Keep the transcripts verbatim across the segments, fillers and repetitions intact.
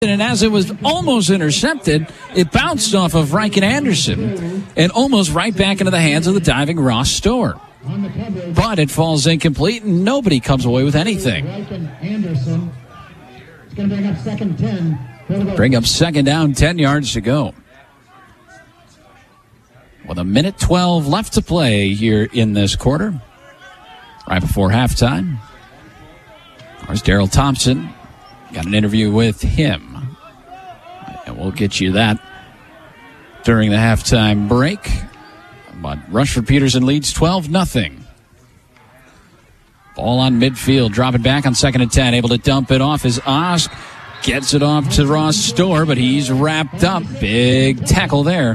And as it was almost intercepted, it bounced off of Riken Anderson and almost right back into the hands of the diving Ross Storr. But it falls incomplete, and nobody comes away with anything. Anderson. It's going to bring up second ten. Bring up second down, ten yards to go. With a minute twelve left to play here in this quarter, right before halftime. There's Daryl Thompson. Got an interview with him. And we'll get you that during the halftime break. But Rushford Peterson leads twelve nothing. Ball on midfield, dropping back on second and ten. Able to dump it off as Osk gets it off to Ross Storr, but he's wrapped up. Big tackle there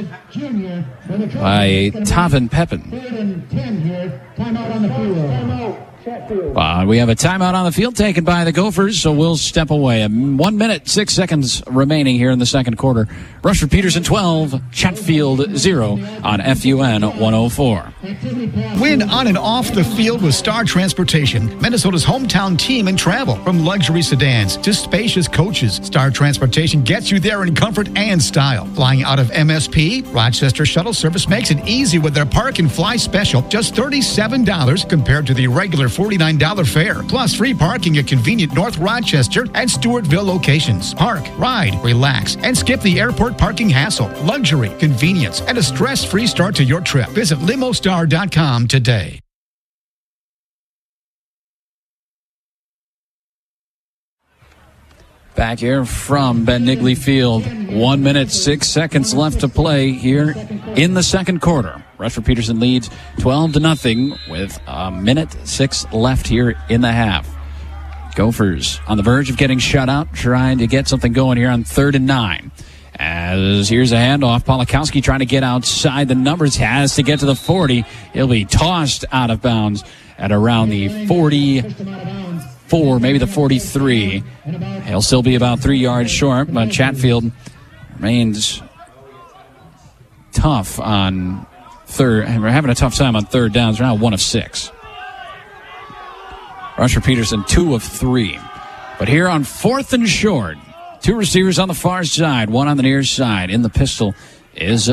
by Tavin Pepin. Uh, we have a timeout on the field taken by the Gophers, so we'll step away. One minute, six seconds remaining here in the second quarter. Rushford Peterson twelve, Chatfield zero on F U N one oh four. Win on and off the field with Star Transportation, Minnesota's hometown team in travel. From luxury sedans to spacious coaches, Star Transportation gets you there in comfort and style. Flying out of M S P, Rochester Shuttle Service makes it easy with their Park and Fly special, just thirty-seven dollars compared to the regular forty-nine dollars fare. Plus free parking at convenient North Rochester and Stewartville locations. Park, ride, relax, and skip the airport parking hassle. Luxury, convenience, and a stress-free start to your trip. Visit limostar dot com today. Back here from Ben Nigley Field. One minute, six seconds left to play here in the second quarter. Rushford Peterson leads twelve to nothing with a minute six left here in the half. Gophers on the verge of getting shut out, trying to get something going here on third and nine. As here's a handoff, Polakowski trying to get outside the numbers, has to get to the forty. He'll be tossed out of bounds at around the forty-four, maybe the forty-three. He'll still be about three yards short, but Chatfield remains tough on third, and we're having a tough time on third downs. We're now one of six. Rushford Peterson, two of three. But here on fourth and short, two receivers on the far side, one on the near side. In the pistol is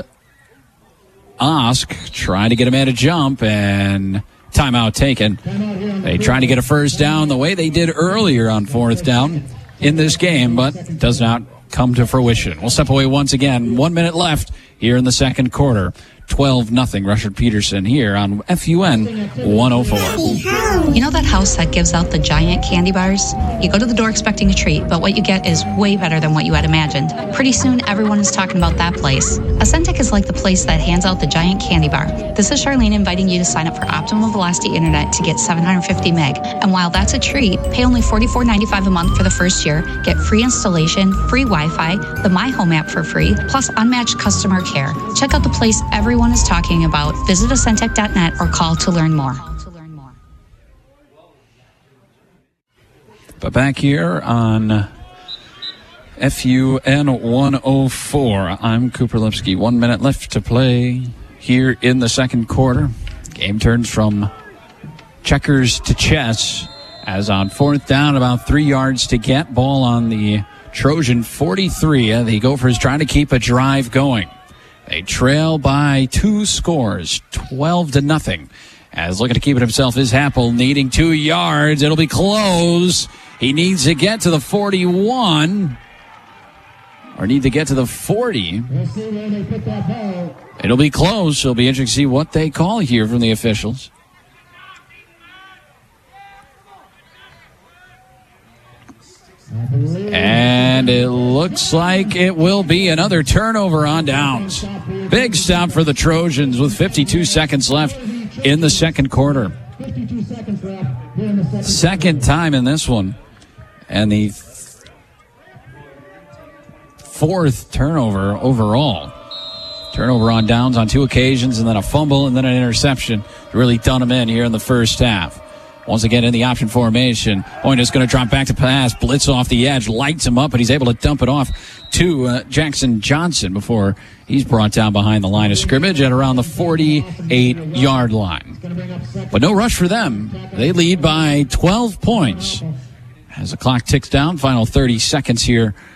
Osk trying to get a man to jump, and timeout taken. They trying to get a first down the way they did earlier on fourth down in this game, but does not come to fruition. We'll step away once again. One minute left here in the second quarter. twelve nothing Rushford Peterson here on F U N one oh four. You know that house that gives out the giant candy bars? You go to the door expecting a treat, but what you get is way better than what you had imagined. Pretty soon, everyone is talking about that place. Ascentic is like the place that hands out the giant candy bar. This is Charlene inviting you to sign up for Optimum Velocity Internet to get seven hundred fifty meg. And while that's a treat, pay only forty-four ninety-five a month for the first year, get free installation, free Wi-Fi, the My Home app for free, plus unmatched customer care. Check out the place everyone is talking about. Visit Ascentec dot net or call to learn more. But back here on F U N one oh four, I'm Cooper Lipsky. One minute left to play here in the second quarter. Game turns from checkers to chess, as on fourth down, about three yards to get. Ball on the Trojan forty-three. The Gophers trying to keep a drive going. They trail by two scores, twelve to nothing. As looking to keep it himself is Happel, needing two yards. It'll be close. He needs to get to the forty-one. Or need to get to the forty. It'll be close. It'll be interesting to see what they call here from the officials. And it looks like it will be another turnover on downs. Big stop for the Trojans with fifty-two seconds left in the second quarter. Second time in this one. And the fourth turnover overall. Turnover on downs on two occasions, and then a fumble, and then an interception. Really done them in here in the first half. Once again in the option formation. Hoynes going to drop back to pass. Blitz off the edge. Lights him up, but he's able to dump it off to uh, Jackson Johnson before he's brought down behind the line of scrimmage at around the forty-eight-yard line. But no rush for them. They lead by twelve points. As the clock ticks down, final thirty seconds here